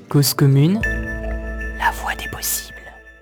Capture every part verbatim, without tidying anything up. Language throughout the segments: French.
Cause commune, la voie des possibles.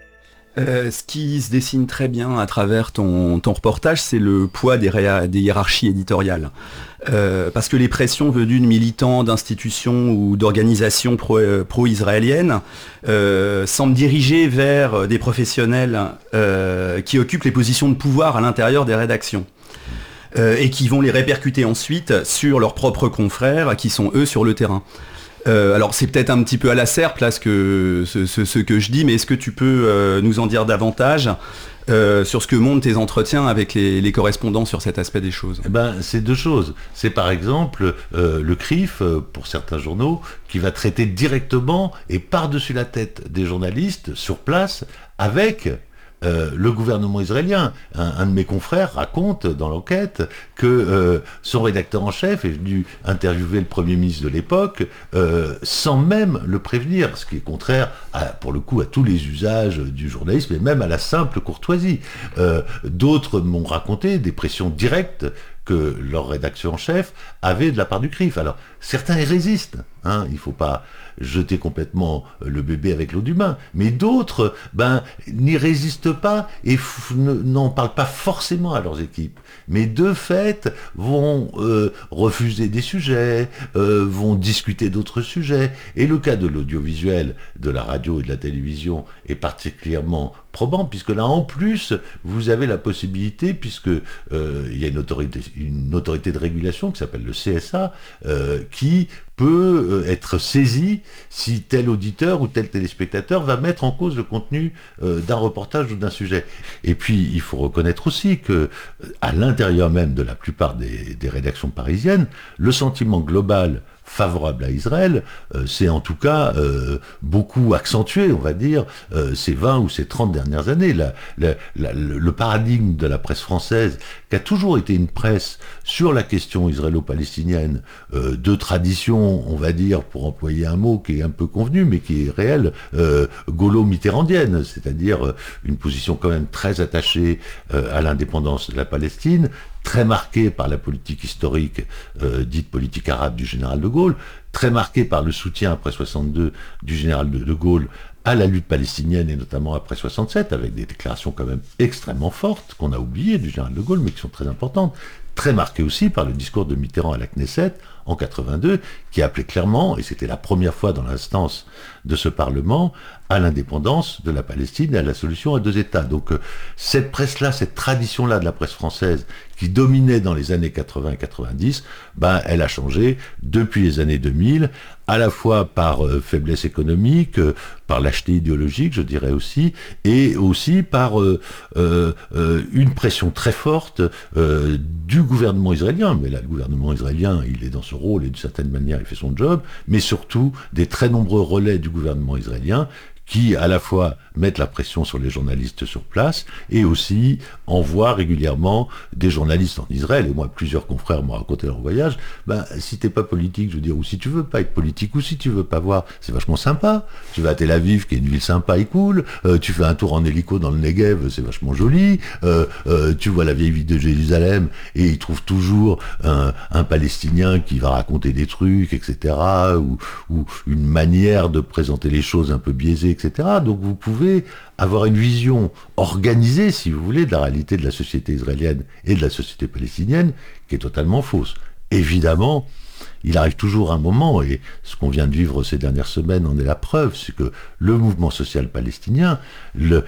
Euh, ce qui se dessine très bien à travers ton, ton reportage, c'est le poids des, réa- des hiérarchies éditoriales. Euh, parce que les pressions venues de militants, d'institutions ou d'organisations pro, euh, pro-israéliennes euh, semblent dirigées vers des professionnels euh, qui occupent les positions de pouvoir à l'intérieur des rédactions. Euh, et qui vont les répercuter ensuite sur leurs propres confrères qui sont eux sur le terrain. Euh, alors c'est peut-être un petit peu à la serpe là ce que, ce, ce, ce que je dis, mais est-ce que tu peux euh, nous en dire davantage euh, sur ce que montrent tes entretiens avec les, les correspondants sur cet aspect des choses? Eh ben, c'est deux choses. C'est par exemple euh, le C R I F, euh, pour certains journaux, qui va traiter directement et par-dessus la tête des journalistes sur place avec Euh, le gouvernement israélien. Un, un de mes confrères raconte dans l'enquête que euh, son rédacteur en chef est venu interviewer le Premier ministre de l'époque euh, sans même le prévenir, ce qui est contraire, à, pour le coup, à tous les usages du journalisme et même à la simple courtoisie. Euh, d'autres m'ont raconté des pressions directes que leur rédaction en chef avait de la part du C R I F. Alors, certains y résistent, hein, il ne faut pas jeter complètement le bébé avec l'eau du bain, mais d'autres ben, n'y résistent pas et f- ne, n'en parlent pas forcément à leurs équipes, mais de fait vont euh, refuser des sujets, euh, vont discuter d'autres sujets, et le cas de l'audiovisuel, de la radio et de la télévision est particulièrement probant, puisque là en plus vous avez la possibilité, puisque euh, il y a une autorité, une autorité de régulation qui s'appelle le C S A, euh, qui peut être saisi si tel auditeur ou tel téléspectateur va mettre en cause le contenu euh, d'un reportage ou d'un sujet. Et puis, il faut reconnaître aussi que, à l'intérieur même de la plupart des, des rédactions parisiennes, le sentiment global favorable à Israël, euh, c'est en tout cas euh, beaucoup accentué, on va dire, euh, ces vingt ou ces trente dernières années. La, la, la, le paradigme de la presse française, qui a toujours été une presse sur la question israélo-palestinienne, euh, de tradition, on va dire, pour employer un mot qui est un peu convenu, mais qui est réel, euh, gaulo-mitterrandienne, c'est-à-dire une position quand même très attachée euh, à l'indépendance de la Palestine, très marqué par la politique historique, euh, dite politique arabe du général de Gaulle, très marqué par le soutien après soixante-deux du général de, de Gaulle à la lutte palestinienne, et notamment après soixante-sept, avec des déclarations quand même extrêmement fortes, qu'on a oubliées du général de Gaulle, mais qui sont très importantes, très marqué aussi par le discours de Mitterrand à la Knesset en quatre-vingt-deux, qui appelait clairement, et c'était la première fois dans l'instance de ce Parlement, à l'indépendance de la Palestine et à la solution à deux États. Donc euh, cette presse-là, cette tradition-là de la presse française, qui dominait dans les années quatre-vingts et quatre-vingt-dix, ben, elle a changé depuis les années deux mille, à la fois par euh, faiblesse économique, euh, par lâcheté idéologique, je dirais aussi, et aussi par euh, euh, euh, une pression très forte euh, du gouvernement israélien. Mais là, le gouvernement israélien, il est dans ce rôle et d'une certaine manière, il fait son job, mais surtout des très nombreux relais du gouvernement israélien qui, à la fois, mettent la pression sur les journalistes sur place et aussi envoient régulièrement des journalistes en Israël. Et moi, plusieurs confrères m'ont raconté leur voyage. Ben, si t'es pas politique, je veux dire, ou si tu veux pas être politique, ou si tu veux pas voir, c'est vachement sympa. Tu vas à Tel Aviv, qui est une ville sympa et cool. Euh, tu fais un tour en hélico dans le Negev, c'est vachement joli. Euh, euh, tu vois la vieille ville de Jérusalem et ils trouvent toujours un, un Palestinien qui va raconter des trucs, et cetera. Ou, ou une manière de présenter les choses un peu biaisée, et cetera. Donc vous pouvez avoir une vision organisée, si vous voulez, de la réalité de la société israélienne et de la société palestinienne, qui est totalement fausse. Évidemment, il arrive toujours un moment, et ce qu'on vient de vivre ces dernières semaines en est la preuve, c'est que le mouvement social palestinien, le,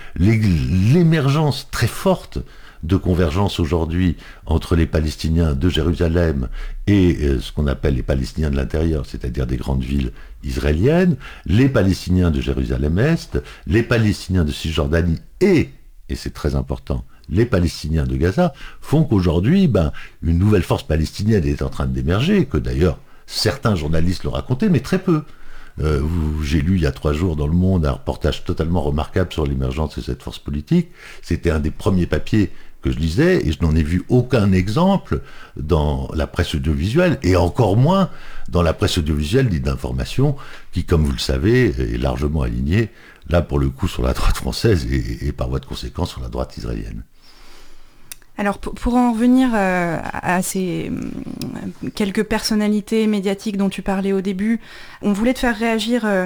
l'émergence très forte de convergence aujourd'hui entre les Palestiniens de Jérusalem et euh, ce qu'on appelle les Palestiniens de l'intérieur, c'est-à-dire des grandes villes israéliennes, les Palestiniens de Jérusalem-Est, les Palestiniens de Cisjordanie et, et c'est très important, les Palestiniens de Gaza, font qu'aujourd'hui, ben, une nouvelle force palestinienne est en train d'émerger, que d'ailleurs certains journalistes le racontaient, mais très peu. Euh, j'ai lu il y a trois jours dans Le Monde un reportage totalement remarquable sur l'émergence de cette force politique. C'était un des premiers papiers que je lisais, et je n'en ai vu aucun exemple dans la presse audiovisuelle, et encore moins dans la presse audiovisuelle dite d'information, qui, comme vous le savez, est largement alignée, là pour le coup, sur la droite française, et, et par voie de conséquence sur la droite israélienne. Alors pour, pour en revenir euh, à ces euh, quelques personnalités médiatiques dont tu parlais au début, on voulait te faire réagir euh,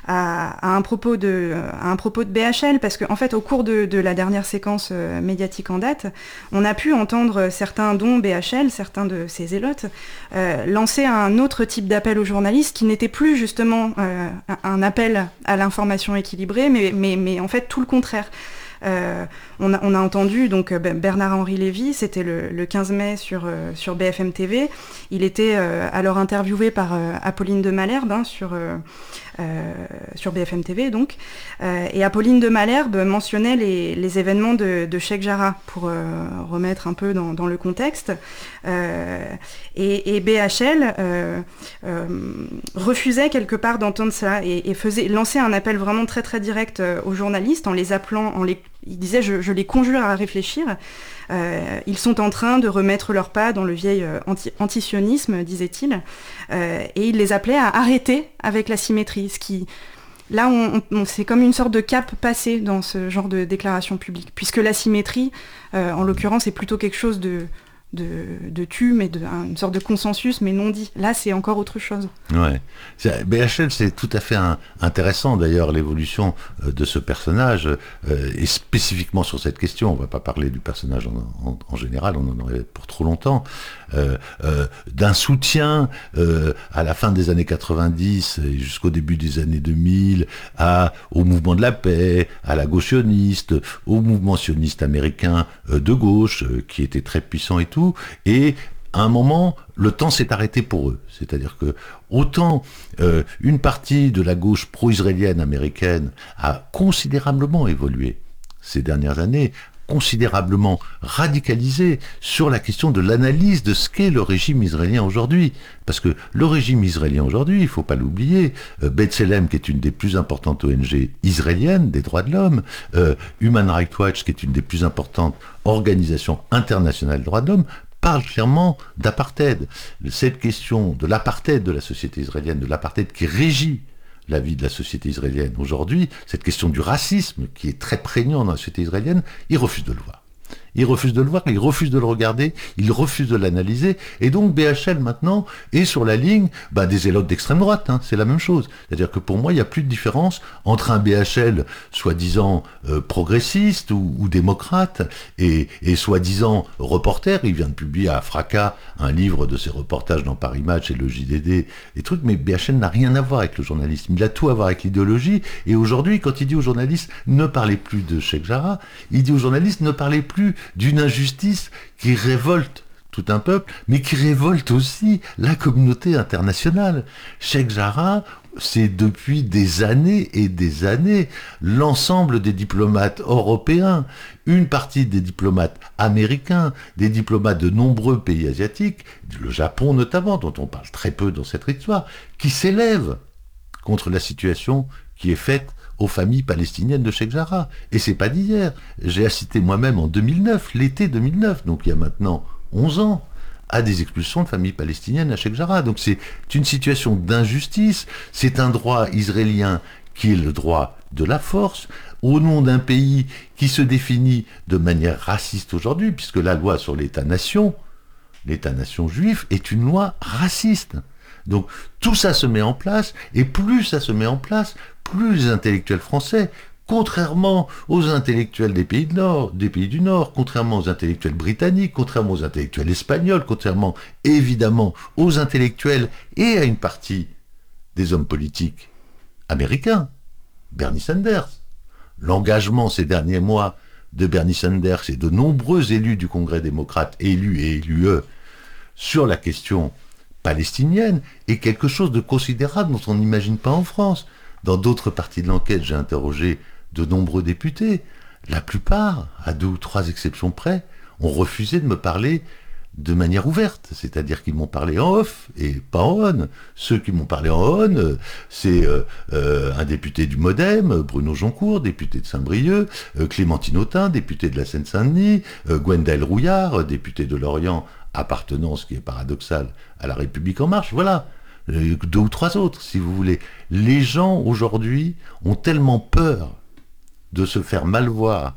à, à, un propos de, à un propos de B H L, parce qu'en en fait au cours de, de la dernière séquence euh, médiatique en date, on a pu entendre certains dont B H L, certains de ses zélotes, euh, lancer un autre type d'appel aux journalistes qui n'était plus justement euh, un appel à l'information équilibrée, mais, mais, mais en fait tout le contraire. Euh, on, a, on a entendu donc Bernard-Henri Lévy, c'était le, le quinze mai sur, euh, sur B F M T V. Il était euh, alors interviewé par euh, Apolline de Malherbe hein, sur, euh, euh, sur B F M T V donc. Euh, et Apolline de Malherbe mentionnait les, les événements de, de Cheikh Jarrah pour euh, remettre un peu dans, dans le contexte. Euh, et, et B H L euh, euh, refusait quelque part d'entendre ça et, et faisait lancer un appel vraiment très très direct euh, aux journalistes en les appelant, en les il disait je, je les conjure à réfléchir. Euh, ils sont en train de remettre leurs pas dans le vieil euh, anti- antisionisme, disait-il, euh, et il les appelait à arrêter avec la symétrie. Ce qui, là, on, on, c'est comme une sorte de cap passé dans ce genre de déclaration publique, puisque la symétrie, euh, en l'occurrence, est plutôt quelque chose de de, de tu, mais de, un, une sorte de consensus, mais non dit. Là, c'est encore autre chose. Ouais. C'est, B H L, c'est tout à fait un, intéressant, d'ailleurs, l'évolution euh, de ce personnage, euh, et spécifiquement sur cette question. On ne va pas parler du personnage en, en, en général, on en aurait pour trop longtemps. Euh, euh, d'un soutien euh, à la fin des années quatre-vingt-dix et jusqu'au début des années deux mille à, au mouvement de la paix, à la gauche sioniste, au mouvement sioniste américain euh, de gauche, euh, qui était très puissant et tout. Et à un moment, le temps s'est arrêté pour eux. C'est-à-dire que autant euh, une partie de la gauche pro-israélienne américaine a considérablement évolué ces dernières années, considérablement radicalisé sur la question de l'analyse de ce qu'est le régime israélien aujourd'hui. Parce que le régime israélien aujourd'hui, il ne faut pas l'oublier, euh, B'Tselem, qui est une des plus importantes O N G israéliennes des droits de l'homme, euh, Human Rights Watch, qui est une des plus importantes organisations internationales des droits de l'homme, parle clairement d'apartheid. Cette question de l'apartheid de la société israélienne, de l'apartheid qui régit la vie de la société israélienne aujourd'hui, cette question du racisme qui est très prégnant dans la société israélienne, ils refusent de le voir. Ils refusent de le voir, ils refusent de le regarder, ils refusent de l'analyser, et donc B H L maintenant est sur la ligne bah, des zélotes d'extrême droite, hein, c'est la même chose. C'est-à-dire que pour moi, il n'y a plus de différence entre un B H L soi-disant euh, progressiste ou, ou démocrate et, et soi-disant reporter. Il vient de publier à Fracas un livre de ses reportages dans Paris Match et le J D D, des trucs, mais B H L n'a rien à voir avec le journalisme, il a tout à voir avec l'idéologie, et aujourd'hui, quand il dit aux journalistes ne parlez plus de Cheikh Jarrah, il dit aux journalistes ne parlez plus d'une injustice qui révolte tout un peuple, mais qui révolte aussi la communauté internationale. Cheikh Jarrah, c'est depuis des années et des années l'ensemble des diplomates européens, une partie des diplomates américains, des diplomates de nombreux pays asiatiques, le Japon notamment, dont on parle très peu dans cette histoire, qui s'élèvent contre la situation qui est faite aux familles palestiniennes de Cheikh Jarrah. Et c'est pas d'hier. J'ai assisté moi-même en deux mille neuf, l'été deux mille neuf, donc il y a maintenant onze ans, à des expulsions de familles palestiniennes à Cheikh Jarrah. Donc c'est une situation d'injustice, c'est un droit israélien qui est le droit de la force, au nom d'un pays qui se définit de manière raciste aujourd'hui, puisque la loi sur l'État-nation, l'État-nation juif, est une loi raciste. Donc tout ça se met en place, et plus ça se met en place, plus les intellectuels français, contrairement aux intellectuels des pays, de Nord, des pays du Nord, contrairement aux intellectuels britanniques, contrairement aux intellectuels espagnols, contrairement évidemment aux intellectuels et à une partie des hommes politiques américains, Bernie Sanders. L'engagement ces derniers mois de Bernie Sanders et de nombreux élus du Congrès démocrate, élus et élus eux, sur la question palestinienne est quelque chose de considérable dont on n'imagine pas en France. Dans d'autres parties de l'enquête, j'ai interrogé de nombreux députés. La plupart, à deux ou trois exceptions près, ont refusé de me parler de manière ouverte. C'est-à-dire qu'ils m'ont parlé en off et pas en on. Ceux qui m'ont parlé en on, c'est euh, euh, un député du Modem, Bruno Joncourt, député de Saint-Brieuc, euh, Clémentine Autain, député de la Seine-Saint-Denis, euh, Gwendaël Rouillard, député de Lorient, appartenant, ce qui est paradoxal, à la République En Marche. Voilà. Deux ou trois autres, si vous voulez. Les gens, aujourd'hui, ont tellement peur de se faire mal voir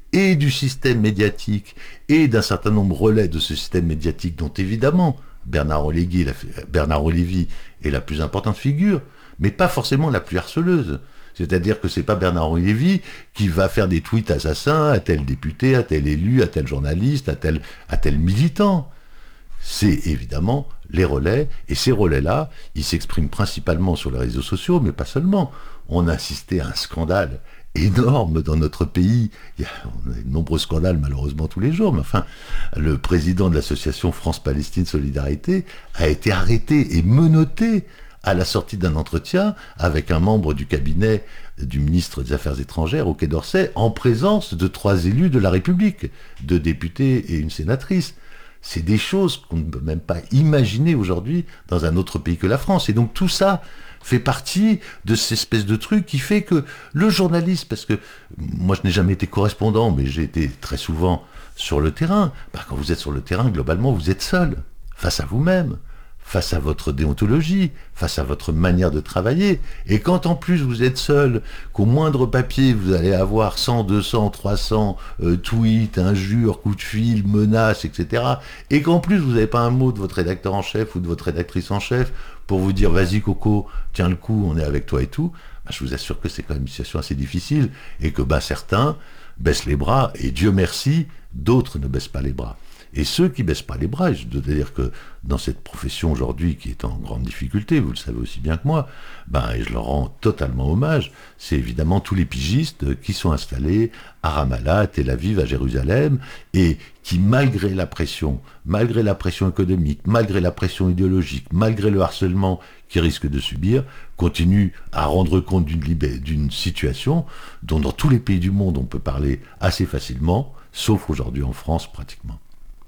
et du système médiatique et d'un certain nombre de relais de ce système médiatique dont évidemment Bernard Olivier, la, Bernard Olivier est la plus importante figure, mais pas forcément la plus harceleuse. C'est-à-dire que c'est pas Bernard Olivier qui va faire des tweets assassins à tel député, à tel élu, à tel journaliste, à tel, à tel militant. C'est évidemment les relais, et ces relais-là, ils s'expriment principalement sur les réseaux sociaux, mais pas seulement. On a assisté à un scandale énorme dans notre pays. Il y a, on a de nombreux scandales malheureusement tous les jours, mais enfin, le président de l'association France-Palestine Solidarité a été arrêté et menotté à la sortie d'un entretien avec un membre du cabinet du ministre des Affaires étrangères au Quai d'Orsay, en présence de trois élus de la République, deux députés et une sénatrice. C'est des choses qu'on ne peut même pas imaginer aujourd'hui dans un autre pays que la France. Et donc tout ça fait partie de cette espèce de truc qui fait que le journaliste, parce que moi je n'ai jamais été correspondant, mais j'ai été très souvent sur le terrain, bah, quand vous êtes sur le terrain, globalement, vous êtes seul, face à vous-même, face à votre déontologie, face à votre manière de travailler. Et quand en plus vous êtes seul, qu'au moindre papier vous allez avoir cent, deux cents, trois cents euh, tweets, injures, coups de fil, menaces, et cetera. Et qu'en plus vous n'avez pas un mot de votre rédacteur en chef ou de votre rédactrice en chef pour vous dire vas-y Coco, tiens le coup, on est avec toi et tout, bah, je vous assure que c'est quand même une situation assez difficile et que bah, certains baissent les bras et Dieu merci, d'autres ne baissent pas les bras. Et ceux qui ne baissent pas les bras, je dois dire que dans cette profession aujourd'hui qui est en grande difficulté, vous le savez aussi bien que moi, ben, et je leur rends totalement hommage, c'est évidemment tous les pigistes qui sont installés à Ramallah, à Tel Aviv, à Jérusalem, et qui malgré la pression, malgré la pression économique, malgré la pression idéologique, malgré le harcèlement qu'ils risquent de subir, continuent à rendre compte d'une, libé- d'une situation dont dans tous les pays du monde on peut parler assez facilement, sauf aujourd'hui en France pratiquement.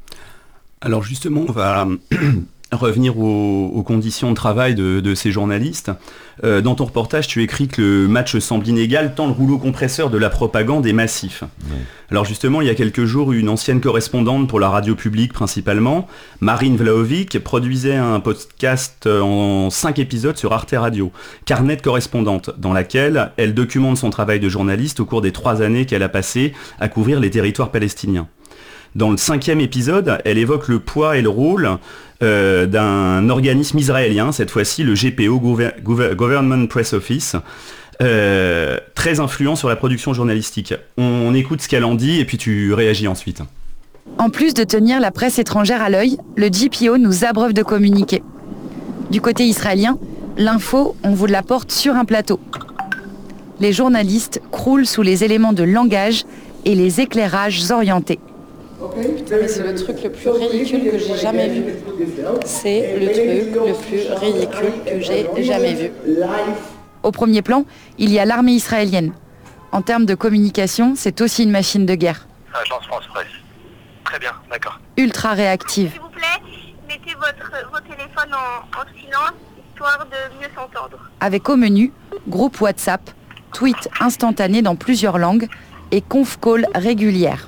Alors justement, on va revenir aux, aux conditions de travail de, de ces journalistes. Euh, dans ton reportage, tu écris que le match semble inégal tant le rouleau compresseur de la propagande est massif. Oui. Alors justement, il y a quelques jours, une ancienne correspondante pour la radio publique principalement, Marine Vlahovic, produisait un podcast en cinq épisodes sur Arte Radio, Carnet de correspondante, dans laquelle elle documente son travail de journaliste au cours des trois années qu'elle a passées à couvrir les territoires palestiniens. Dans le cinquième épisode, elle évoque le poids et le rôle euh, d'un organisme israélien, cette fois-ci le G P O, Gover- Gover- Government Press Office, euh, très influent sur la production journalistique. On, on écoute ce qu'elle en dit et puis tu réagis ensuite. En plus de tenir la presse étrangère à l'œil, le G P O nous abreuve de communiqués. Du côté israélien, l'info, on vous l'apporte sur un plateau. Les journalistes croulent sous les éléments de langage et les éclairages orientés. Putain, mais c'est le truc le plus ridicule que j'ai jamais vu. C'est le truc le plus ridicule que j'ai jamais vu. Au premier plan, il y a l'armée israélienne. En termes de communication, c'est aussi une machine de guerre. Agence France Presse. Très bien, d'accord. Ultra réactive. S'il vous plaît, mettez votre, vos téléphones en, en silence, histoire de mieux s'entendre. Avec au menu, groupe WhatsApp, tweets instantanés dans plusieurs langues et conf call régulières.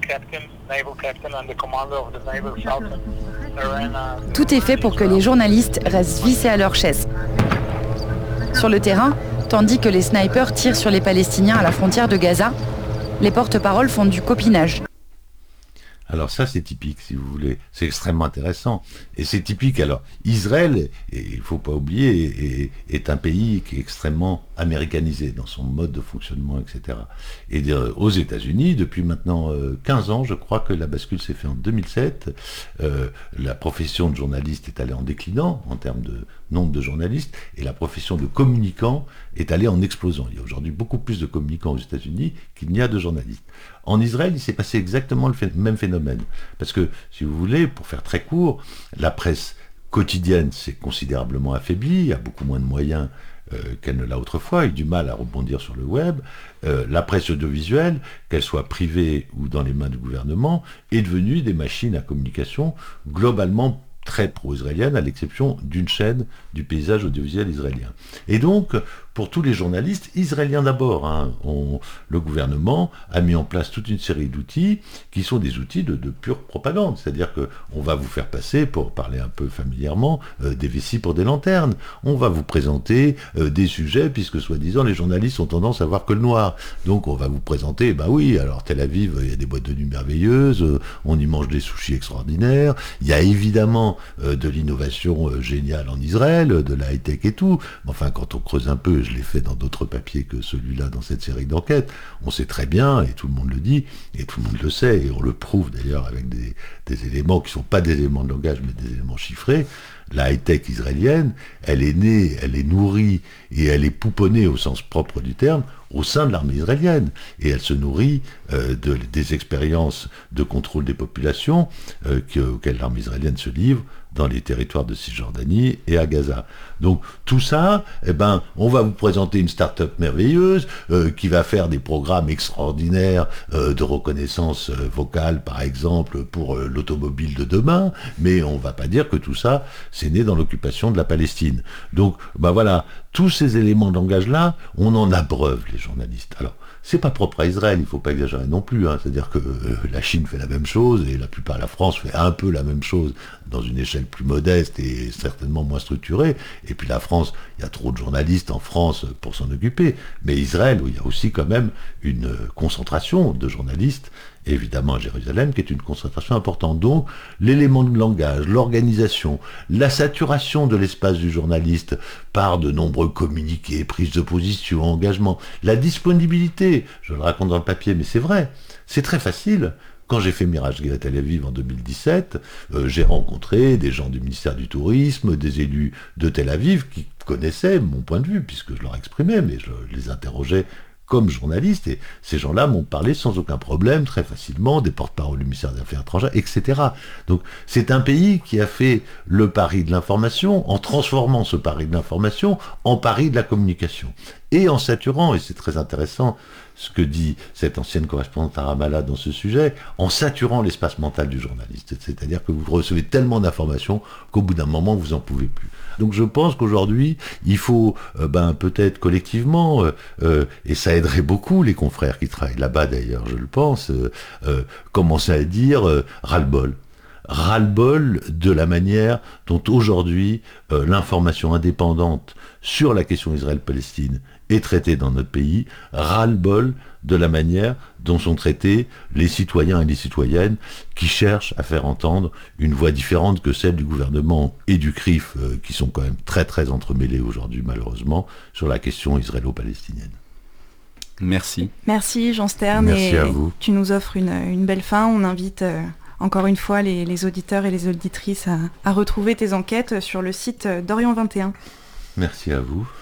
Tout est fait pour que les journalistes restent vissés à leur chaise. Sur le terrain, tandis que les snipers tirent sur les Palestiniens à la frontière de Gaza, les porte-paroles font du copinage. Alors ça, c'est typique, si vous voulez. C'est extrêmement intéressant. Et c'est typique. Alors, Israël, et il ne faut pas oublier, est, est un pays qui est extrêmement américanisé dans son mode de fonctionnement, et cetera. Et euh, aux États-Unis, depuis maintenant euh, quinze ans, je crois que la bascule s'est faite en deux mille sept, euh, la profession de journaliste est allée en déclinant en termes de nombre de journalistes, et la profession de communicant est allée en explosant. Il y a aujourd'hui beaucoup plus de communicants aux États-Unis qu'il n'y a de journalistes. En Israël, il s'est passé exactement le ph- même phénomène. Parce que, si vous voulez, pour faire très court, la presse quotidienne s'est considérablement affaiblie, a beaucoup moins de moyens euh, qu'elle ne l'a autrefois, a eu du mal à rebondir sur le web. Euh, la presse audiovisuelle, qu'elle soit privée ou dans les mains du gouvernement, est devenue des machines à communication globalement très pro-israélienne, à l'exception d'une chaîne du paysage audiovisuel israélien. Et donc, pour tous les journalistes, israéliens d'abord, hein, on, le gouvernement a mis en place toute une série d'outils qui sont des outils de, de pure propagande. C'est-à-dire qu'on va vous faire passer, pour parler un peu familièrement, euh, des vessies pour des lanternes. On va vous présenter euh, des sujets, puisque soi-disant les journalistes ont tendance à voir que le noir. Donc on va vous présenter, bah oui, alors Tel Aviv, il y a des boîtes de nuit merveilleuses, euh, on y mange des sushis extraordinaires, il y a évidemment euh, de l'innovation euh, géniale en Israël, de la high-tech et tout. Enfin, quand on creuse un peu, je l'ai fait dans d'autres papiers que celui-là dans cette série d'enquêtes, on sait très bien, et tout le monde le dit, et tout le monde le sait, et on le prouve d'ailleurs avec des, des éléments qui ne sont pas des éléments de langage, mais des éléments chiffrés. La high-tech israélienne, elle est née, elle est nourrie, et elle est pouponnée au sens propre du terme, au sein de l'armée israélienne. Et elle se nourrit euh, de, des expériences de contrôle des populations euh, que, auxquelles l'armée israélienne se livre dans les territoires de Cisjordanie et à Gaza. Donc tout ça, eh ben, on va vous présenter une start-up merveilleuse euh, qui va faire des programmes extraordinaires euh, de reconnaissance euh, vocale, par exemple, pour euh, l'automobile de demain, mais on va pas dire que tout ça, c'est né dans l'occupation de la Palestine. Donc, ben voilà, tous ces éléments de langage-là, on en abreuve les journalistes. Alors, c'est pas propre à Israël, il faut pas exagérer non plus, hein. C'est-à-dire que euh, la Chine fait la même chose, et la plupart de la France fait un peu la même chose, dans une échelle plus modeste et certainement moins structurée. Et puis la France, il y a trop de journalistes en France pour s'en occuper. Mais Israël, où il y a aussi quand même une concentration de journalistes, évidemment à Jérusalem, qui est une concentration importante. Donc, l'élément de langage, l'organisation, la saturation de l'espace du journaliste par de nombreux communiqués, prises de position, engagements, la disponibilité, je le raconte dans le papier, mais c'est vrai, c'est très facile. Quand j'ai fait Mirage Gay à Tel Aviv en deux mille dix-sept, euh, j'ai rencontré des gens du ministère du Tourisme, des élus de Tel Aviv qui connaissaient mon point de vue, puisque je leur exprimais, mais je les interrogeais comme journaliste, et ces gens-là m'ont parlé sans aucun problème, très facilement, des porte-paroles du ministère des Affaires étrangères, et cetera. Donc c'est un pays qui a fait le pari de l'information, en transformant ce pari de l'information en pari de la communication. Et en saturant, et c'est très intéressant ce que dit cette ancienne correspondante à Ramallah dans ce sujet, en saturant l'espace mental du journaliste. C'est-à-dire que vous recevez tellement d'informations qu'au bout d'un moment, vous n'en pouvez plus. Donc je pense qu'aujourd'hui, il faut euh, ben, peut-être collectivement, euh, euh, et ça aiderait beaucoup les confrères qui travaillent là-bas d'ailleurs, je le pense, euh, euh, commencer à dire euh, ras-le-bol. Ras-le-bol de la manière dont aujourd'hui euh, l'information indépendante sur la question Israël-Palestine est traitée dans notre pays, ras-le-bol de la manière dont sont traités les citoyens et les citoyennes qui cherchent à faire entendre une voix différente que celle du gouvernement et du C R I F, euh, qui sont quand même très très entremêlés aujourd'hui malheureusement sur la question israélo-palestinienne. Merci. Merci Jean Stern. Merci et à vous. Tu nous offres une, une belle fin. On invite euh, encore une fois les, les auditeurs et les auditrices à, à retrouver tes enquêtes sur le site d'Orient vingt et un. Merci à vous.